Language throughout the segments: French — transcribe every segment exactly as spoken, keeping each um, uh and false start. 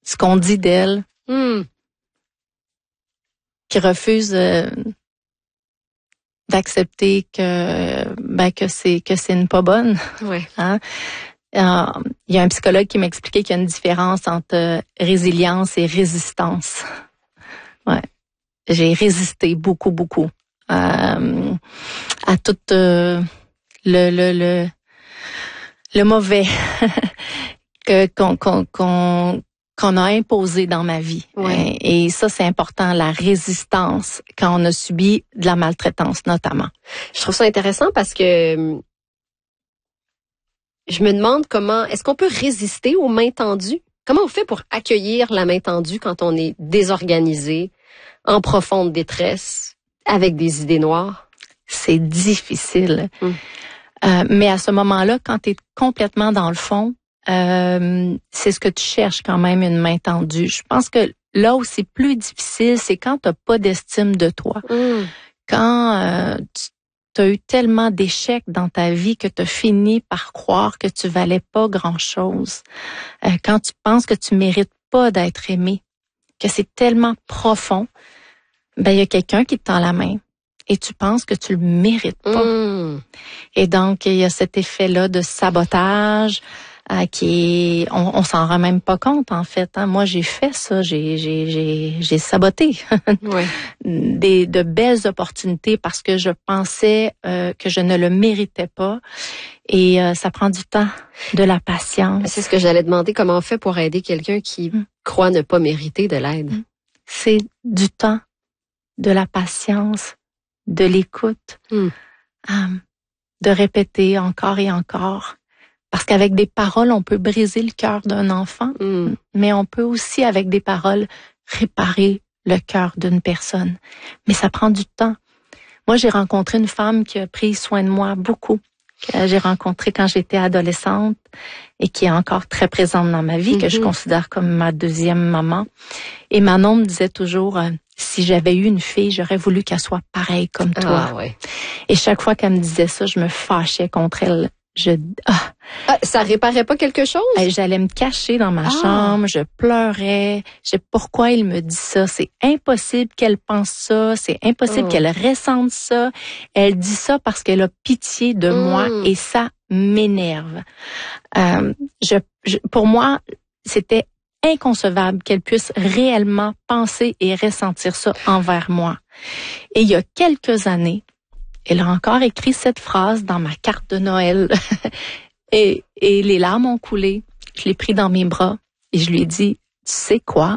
ce qu'on dit d'elle, Mm. qui refuse euh, d'accepter que ben que c'est que c'est une pas bonne. Ouais. Hein? Euh, il y a un psychologue qui m'expliquait qu'il y a une différence entre euh, résilience et résistance. Ouais, j'ai résisté beaucoup beaucoup euh, à tout euh, le le le le mauvais que qu'on qu'on qu'on qu'on a imposé dans ma vie. Ouais. Et, et ça, c'est important, la résistance quand on a subi de la maltraitance, notamment. Je trouve ça intéressant parce que je me demande comment, est-ce qu'on peut résister aux mains tendues? Comment on fait pour accueillir la main tendue quand on est désorganisé, en profonde détresse, avec des idées noires? C'est difficile. Mm. Euh, mais à ce moment-là, quand tu es complètement dans le fond, euh, c'est ce que tu cherches quand même, une main tendue. Je pense que là où c'est plus difficile, c'est quand tu n'as pas d'estime de toi. Mm. Quand euh, tu as eu tellement d'échecs dans ta vie que tu as fini par croire que tu valais pas grand-chose. Euh, quand tu penses que tu mérites pas d'être aimé, que c'est tellement profond, ben il y a quelqu'un qui te tend la main et tu penses que tu le mérites pas. Mm. Et donc il y a cet effet-là de sabotage euh, qui est, on, on s'en rend même pas compte en fait. Hein. Moi j'ai fait ça, j'ai j'ai j'ai j'ai saboté Ouais. des de belles opportunités parce que je pensais euh, que je ne le méritais pas. Et euh, ça prend du temps, de la patience. C'est ce que j'allais demander, comment on fait pour aider quelqu'un qui Mm. croit ne pas mériter de l'aide? Mm. C'est du temps, de la patience, de l'écoute, Mm. euh, de répéter encore et encore. Parce qu'avec des paroles, on peut briser le cœur d'un enfant, Mm. mais on peut aussi, avec des paroles, réparer le cœur d'une personne. Mais ça prend du temps. Moi, j'ai rencontré une femme qui a pris soin de moi beaucoup, que j'ai rencontrée quand j'étais adolescente et qui est encore très présente dans ma vie, Mm-hmm. que je considère comme ma deuxième maman. Et Manon me disait toujours, euh, si j'avais eu une fille, j'aurais voulu qu'elle soit pareille comme toi. Ah, ouais. Et chaque fois qu'elle me disait ça, je me fâchais contre elle. Je, ah, Ah, ça réparait pas quelque chose? hey, j'allais me cacher dans ma Ah. chambre, je pleurais. Je sais pourquoi il me dit ça. C'est impossible qu'elle pense ça. C'est impossible Oh. qu'elle ressente ça. Elle dit ça parce qu'elle a pitié de Mm. moi et ça m'énerve. Euh, je, je, pour moi, c'était inconcevable qu'elle puisse réellement penser et ressentir ça envers moi. Et il y a quelques années, elle a encore écrit cette phrase dans ma carte de Noël. et, et les larmes ont coulé. Je l'ai pris dans mes bras et je lui ai dit, tu sais quoi?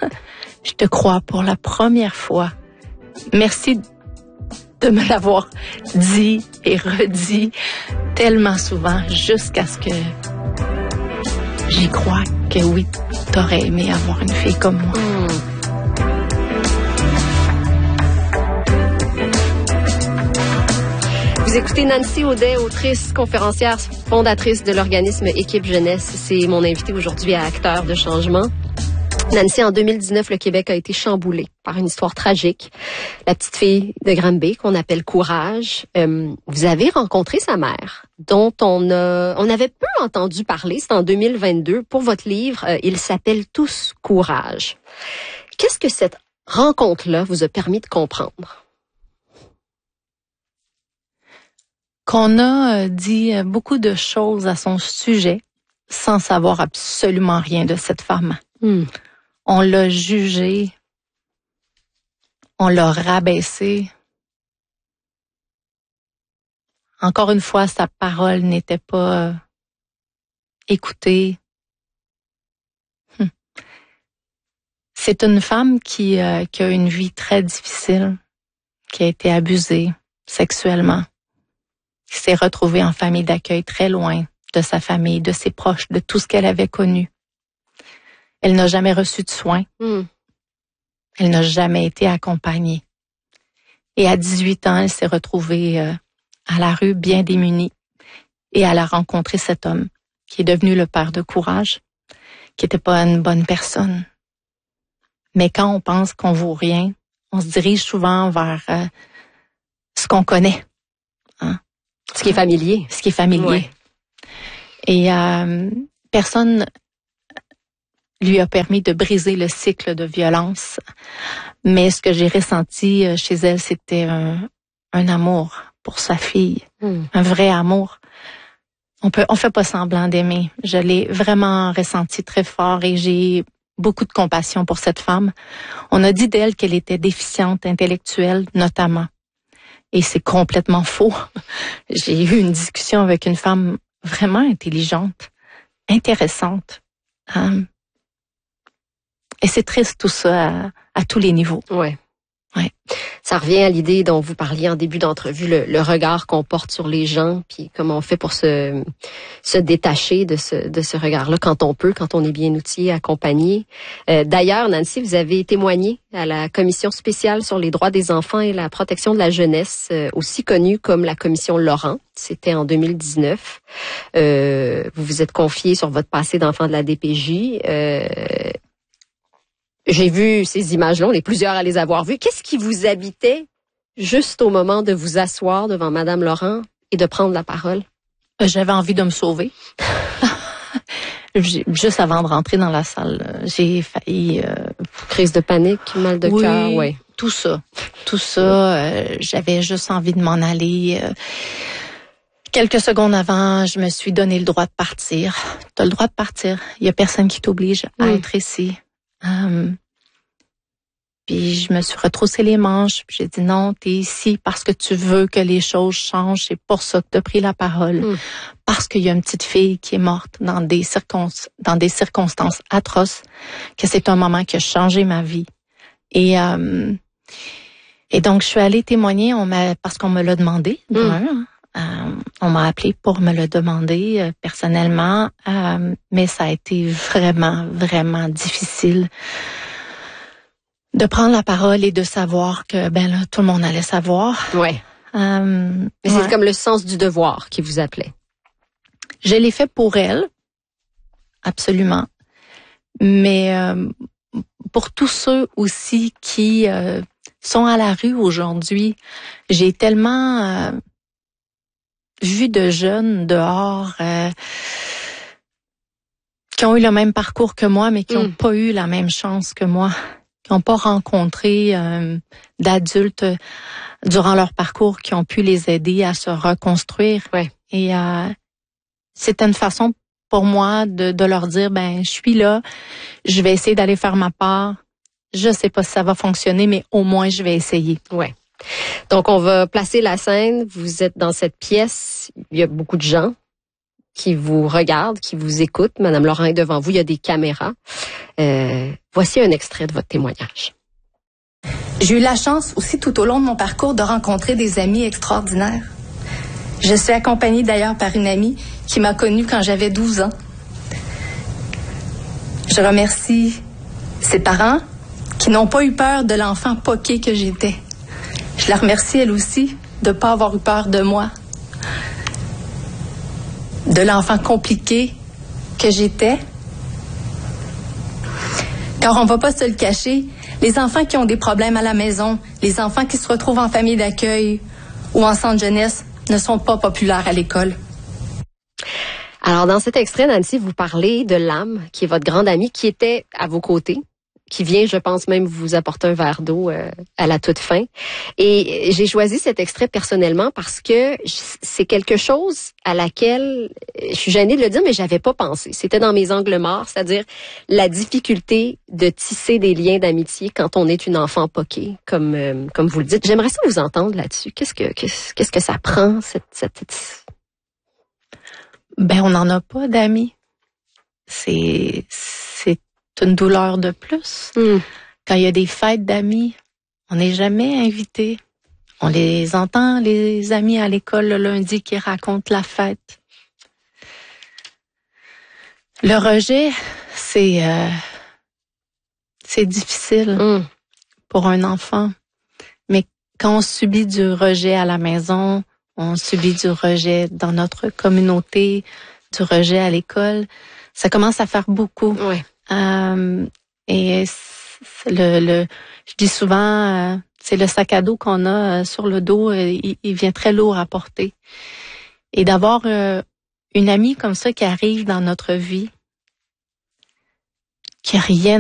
Je te crois pour la première fois. Merci de me l'avoir dit et redit tellement souvent jusqu'à ce que j'y crois que oui, t'aurais aimé avoir une fille comme moi. Mm. Vous écoutez Nancy Audet, autrice, conférencière, fondatrice de l'organisme Équipe Jeunesse. C'est mon invité aujourd'hui à Acteurs de changement. Nancy, en deux mille dix-neuf, le Québec a été chamboulé par une histoire tragique. La petite fille de Granby, qu'on appelle Courage. Euh, vous avez rencontré sa mère, dont on a, on avait peu entendu parler. C'est en deux mille vingt-deux. Pour votre livre, euh, il s'appelle Tous Courage. Qu'est-ce que cette rencontre-là vous a permis de comprendre? Qu'on a dit beaucoup de choses à son sujet sans savoir absolument rien de cette femme. Mm. On l'a jugée, on l'a rabaissée. Encore une fois, sa parole n'était pas euh, écoutée. Hum. C'est une femme qui, euh, qui a une vie très difficile, qui a été abusée sexuellement, qui s'est retrouvée en famille d'accueil très loin de sa famille, de ses proches, de tout ce qu'elle avait connu. Elle n'a jamais reçu de soins. Mm. Elle n'a jamais été accompagnée. Et à dix-huit ans, elle s'est retrouvée euh, à la rue, bien démunie. Et elle a rencontré cet homme qui est devenu le père de Courage, qui n'était pas une bonne personne. Mais quand on pense qu'on vaut rien, on se dirige souvent vers euh, ce qu'on connaît. Hein? Ce qui est familier. Ce qui est familier. Ouais. Et euh, personne... lui a permis de briser le cycle de violence. Mais ce que j'ai ressenti chez elle, c'était un, un amour pour sa fille, mm. un vrai amour. On peut, on fait pas semblant d'aimer. Je l'ai vraiment ressenti très fort et j'ai beaucoup de compassion pour cette femme. On a dit d'elle qu'elle était déficiente intellectuelle, notamment. Et c'est complètement faux. J'ai eu une discussion avec une femme vraiment intelligente, intéressante. Um, et c'est triste tout ça à, à tous les niveaux. Ouais. Ouais. Ça revient à l'idée dont vous parliez en début d'entrevue, le, le regard qu'on porte sur les gens, puis comment on fait pour se se détacher de ce de ce regard-là quand on peut, quand on est bien outillé, accompagné. Euh, d'ailleurs, Nancy, vous avez témoigné à la commission spéciale sur les droits des enfants et la protection de la jeunesse, euh, aussi connue comme la commission Laurent. C'était en deux mille dix-neuf. Euh, vous vous êtes confié sur votre passé d'enfant de la D P J. Euh, J'ai vu ces images-là, on est plusieurs à les avoir vues. Qu'est-ce qui vous habitait juste au moment de vous asseoir devant Madame Laurent et de prendre la parole? J'avais envie de me sauver. Juste avant de rentrer dans la salle, j'ai failli... Euh... Crise de panique, mal de oui, cœur, oui. tout ça. Tout ça, euh, j'avais juste envie de m'en aller. Euh... Quelques secondes avant, je me suis donné le droit de partir. Tu as le droit de partir. Il y a personne qui t'oblige à oui. être ici. Um, puis je me suis retroussé les manches, puis j'ai dit non, t'es ici parce que tu veux que les choses changent, c'est pour ça que t'as pris la parole. Mm. Parce qu'il y a une petite fille qui est morte dans des circonstances, dans des circonstances atroces, que c'est un moment qui a changé ma vie. Et um, et donc je suis allée témoigner, on m'a parce qu'on me l'a demandé. Mm. Hein, euh, on m'a appelé pour me le demander euh, personnellement, euh, mais ça a été vraiment, vraiment difficile de prendre la parole et de savoir que ben là, tout le monde allait savoir. Ouais. Euh, mais ouais. C'est comme le sens du devoir qui vous appelait. Je l'ai fait pour elle, absolument. Mais euh, pour tous ceux aussi qui euh, sont à la rue aujourd'hui, j'ai tellement euh, vu de jeunes dehors euh, qui ont eu le même parcours que moi, mais qui n'ont mm. pas eu la même chance que moi, qui n'ont pas rencontré euh, d'adultes durant leur parcours qui ont pu les aider à se reconstruire. Ouais. Et euh, c'était une façon pour moi de, de leur dire, ben je suis là, je vais essayer d'aller faire ma part. Je sais pas si ça va fonctionner, mais au moins je vais essayer. Ouais. Donc, on va placer la scène. Vous êtes dans cette pièce. Il y a beaucoup de gens qui vous regardent, qui vous écoutent. Madame Laurent est devant vous. Il y a des caméras. Euh, voici un extrait de votre témoignage. J'ai eu la chance aussi tout au long de mon parcours de rencontrer des amis extraordinaires. Je suis accompagnée d'ailleurs par une amie qui m'a connue quand j'avais douze ans. Je remercie ses parents qui n'ont pas eu peur de l'enfant poqué que j'étais. Je la remercie, elle aussi, de ne pas avoir eu peur de moi, de l'enfant compliqué que j'étais. Car on ne va pas se le cacher, les enfants qui ont des problèmes à la maison, les enfants qui se retrouvent en famille d'accueil ou en centre jeunesse ne sont pas populaires à l'école. Alors, dans cet extrait, Nancy, vous parlez de l'âme, qui est votre grande amie, qui était à vos côtés, qui vient, je pense même, vous apporter un verre d'eau euh, à la toute fin. Et j'ai choisi cet extrait personnellement parce que c'est quelque chose à laquelle, je suis gênée de le dire, mais j'avais pas pensé. C'était dans mes angles morts, c'est-à-dire la difficulté de tisser des liens d'amitié quand on est une enfant poquée, comme euh, comme vous le dites. J'aimerais ça vous entendre là-dessus. Qu'est-ce que qu'est-ce, qu'est-ce que ça prend, cette, cette... Ben, on n'en a pas d'amis. C'est c'est une douleur de plus. Mm. Quand il y a des fêtes d'amis, on n'est jamais invité. On les entend, les amis à l'école le lundi qui racontent la fête. Le rejet, c'est euh, c'est difficile mm. pour un enfant. Mais quand on subit du rejet à la maison, on subit du rejet dans notre communauté, du rejet à l'école, ça commence à faire beaucoup. Ouais. Euh, et le, le, je dis souvent, euh, c'est le sac à dos qu'on a euh, sur le dos, euh, il, il vient très lourd à porter. Et d'avoir euh, une amie comme ça qui arrive dans notre vie, qu'il n'y a rien